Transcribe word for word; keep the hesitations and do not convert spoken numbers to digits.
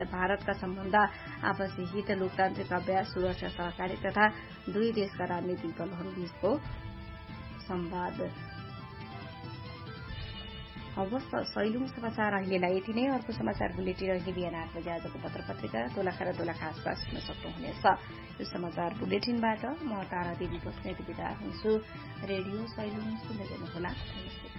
भारतका सम्बन्ध, आपसी हित, लोकतान्त्रिक अभ्यास, सुरक्षा, सहकारी तथा दुई देशका राजनीतिक दलहरूबीचको संवाद। हवस् त सैलुङ समाचार अहिलेलाई यति नै। अर्को समाचार बुलेटिन अहिले बिहान आठ बजे आजको पत्र पत्रिका दोलखा र दोलखा आसपास सुन्न सक्नुहुनेछ। यो समाचार बुलेटिनबाट म तारा देवी बस्नेत बिदा हुन्छु। रेडियो सैलुङ सुन्दै गर्नुहोला।